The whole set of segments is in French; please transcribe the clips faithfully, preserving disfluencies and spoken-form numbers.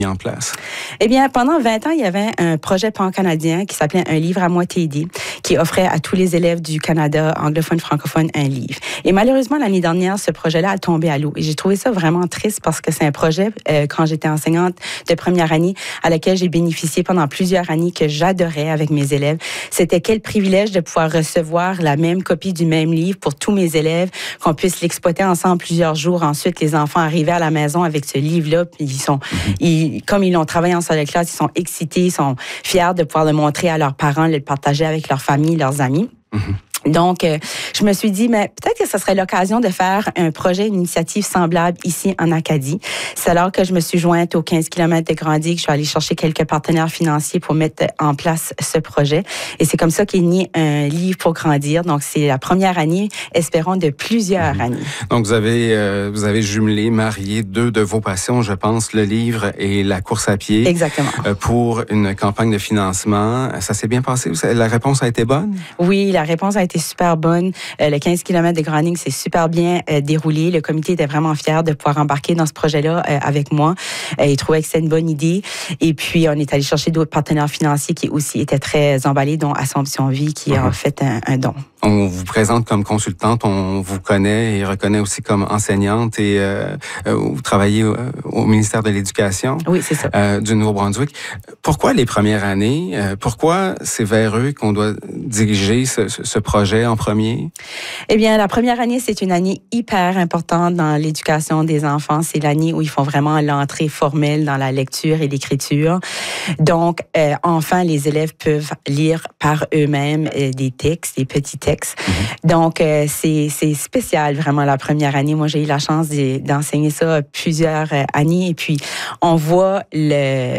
en place? Eh bien, pendant vingt ans, il y avait un projet pan-canadien qui s'appelait Un livre à moitié aidé, qui offrait à tous les élèves du Canada, anglophones, francophones, un livre. Et malheureusement, l'année dernière, ce projet-là a tombé à l'eau. Et j'ai trouvé ça vraiment triste parce que c'est un projet, euh, quand j'étais enseignante de première année, à laquelle j'ai bénéficié pendant plusieurs années, que j'adorais avec mes élèves. C'était quel privilège de pouvoir recevoir la même copie du même livre pour tous mes élèves, qu'on puisse l'exploiter ensemble plusieurs jours. Ensuite, les enfants arrivaient à la maison avec ce livre-là, puis ils sont, ils, comme ils l'ont travaillé en salle de classe, ils sont excités, ils sont fiers de pouvoir le montrer à leurs parents, de le partager avec leur famille, leurs amis. Mm-hmm. Donc, euh, je me suis dit, mais peut-être que ce serait l'occasion de faire un projet, une initiative semblable ici en Acadie. C'est alors que je me suis jointe aux quinze kilomètres de Grandy que je suis allée chercher quelques partenaires financiers pour mettre en place ce projet. Et c'est comme ça qu'est né un livre pour grandir. Donc, c'est la première année, espérons, de plusieurs mmh. années. Donc, vous avez, euh, vous avez jumelé, marié deux de vos passions, je pense, le livre et la course à pied. Exactement. Euh, pour une campagne de financement. Ça s'est bien passé? La réponse a été bonne? Oui, la réponse a été super bonne. Euh, le quinze kilomètres de Grandy s'est super bien euh, déroulé. Le comité était vraiment fier de pouvoir embarquer dans ce projet-là euh, avec moi. Euh, ils trouvaient que c'était une bonne idée. Et puis, on est allé chercher d'autres partenaires financiers qui aussi étaient très emballés, dont Assomption Vie, qui a fait un, un don. On vous présente comme consultante, on vous connaît et reconnaît aussi comme enseignante et euh, vous travaillez au, au ministère de l'Éducation. Oui, c'est ça. Euh, du Nouveau-Brunswick. Pourquoi les premières années? Euh, pourquoi c'est vers eux qu'on doit diriger ce, ce projet en premier? Eh bien, la première année, c'est une année hyper importante dans l'éducation des enfants. C'est l'année où ils font vraiment l'entrée formelle dans la lecture et l'écriture. Donc, euh, enfin, les élèves peuvent lire par eux-mêmes euh, des textes, des petits textes. Mm-hmm. Donc, euh, c'est, c'est spécial, vraiment, la première année. Moi, j'ai eu la chance d'enseigner ça plusieurs euh, années. Et puis, on voit le...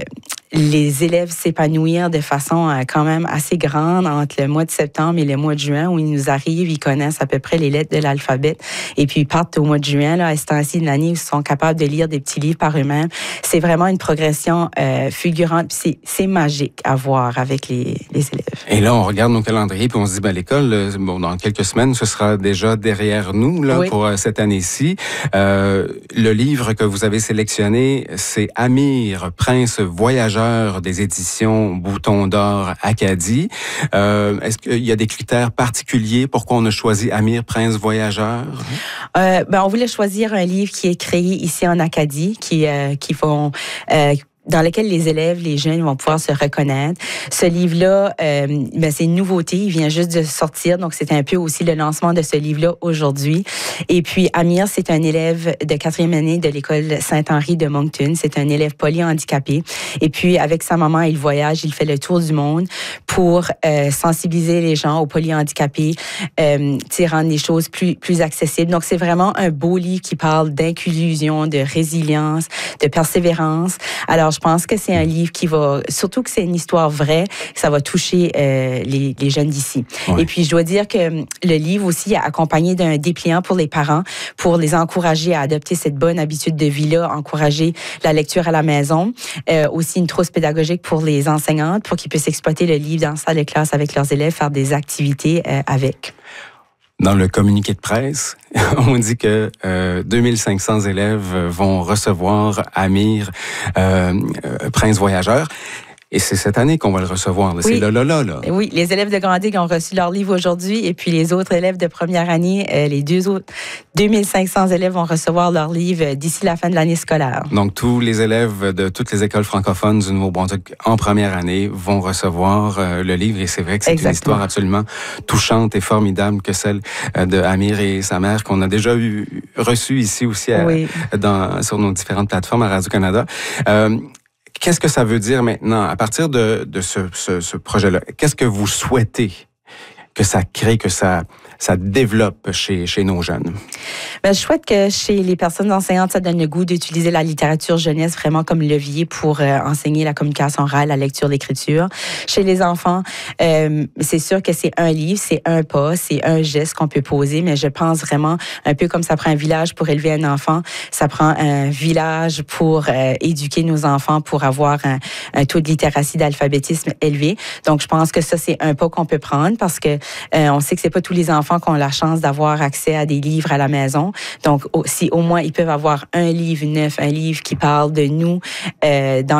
les élèves s'épanouir de façon euh, quand même assez grande entre le mois de septembre et le mois de juin, où ils nous arrivent, ils connaissent à peu près les lettres de l'alphabet, et puis ils partent au mois de juin, là, à ce temps-ci de l'année, où ils sont capables de lire des petits livres par eux-mêmes. C'est vraiment une progression euh, fulgurante, puis c'est, c'est magique à voir avec les, les élèves. Et là, on regarde nos calendriers, puis on se dit, ben, l'école, bon, dans quelques semaines, ce sera déjà derrière nous, là, oui. pour euh, cette année-ci. Euh, le livre que vous avez sélectionné, c'est Amir, prince voyageur des éditions Bouton d'Or Acadie. Euh, est-ce qu'il y a des critères particuliers? Pourquoi on a choisi Amir, prince voyageur? Euh, ben, on voulait choisir un livre qui est créé ici en Acadie, qui, euh, qui font... Euh, dans lequel les élèves, les jeunes vont pouvoir se reconnaître. Ce livre-là, euh, ben c'est une nouveauté, il vient juste de sortir, donc c'est un peu aussi le lancement de ce livre-là aujourd'hui. Et puis, Amir, c'est un élève de quatrième année de l'école Saint-Henri de Moncton. C'est un élève polyhandicapé. Et puis, avec sa maman, il voyage, il fait le tour du monde pour euh, sensibiliser les gens aux polyhandicapés, euh, rendre les choses plus, plus accessibles. Donc, c'est vraiment un beau livre qui parle d'inclusion, de résilience, de persévérance. Alors, je pense que c'est un livre qui va, surtout que c'est une histoire vraie, ça va toucher euh, les, les jeunes d'ici. Oui. Et puis, je dois dire que le livre aussi est accompagné d'un dépliant pour les parents, pour les encourager à adopter cette bonne habitude de vie-là, encourager la lecture à la maison. Euh, aussi, une trousse pédagogique pour les enseignantes, pour qu'ils puissent exploiter le livre dans la salle de classe avec leurs élèves, faire des activités euh, avec. Dans le communiqué de presse, on dit que euh, deux mille cinq cents élèves vont recevoir Amir, euh, euh, prince voyageur. Et c'est cette année qu'on va le recevoir. Là. Oui. C'est là, là, là, là. Oui, les élèves de Grandy qui ont reçu leur livre aujourd'hui, et puis les autres élèves de première année, euh, les deux autres, deux mille cinq cents élèves vont recevoir leur livre d'ici la fin de l'année scolaire. Donc, tous les élèves de toutes les écoles francophones du Nouveau-Brunswick en première année vont recevoir euh, le livre. Et c'est vrai que c'est Exactement. Une histoire absolument touchante et formidable que celle euh, de Amir et sa mère, qu'on a déjà eu, reçue ici aussi à, oui. dans, sur nos différentes plateformes à Radio-Canada. Euh, Qu'est-ce que ça veut dire maintenant, à partir de, de ce, ce, ce projet-là? Qu'est-ce que vous souhaitez que ça crée, que ça, ça développe chez, chez nos jeunes? Ben, je souhaite que chez les personnes enseignantes, ça donne le goût d'utiliser la littérature jeunesse vraiment comme levier pour euh, enseigner la communication orale, la lecture, l'écriture. Chez les enfants, euh, c'est sûr que c'est un livre, c'est un pas, c'est un geste qu'on peut poser, mais je pense vraiment, un peu comme ça prend un village pour élever un enfant, ça prend un village pour euh, éduquer nos enfants, pour avoir un, un taux de littératie, d'alphabétisme élevé. Donc, je pense que ça, c'est un pas qu'on peut prendre parce que euh, on sait que c'est pas tous les enfants qui ont la chance d'avoir accès à des livres à la maison. Donc, si au moins ils peuvent avoir un livre neuf, un livre qui parle de nous euh, dans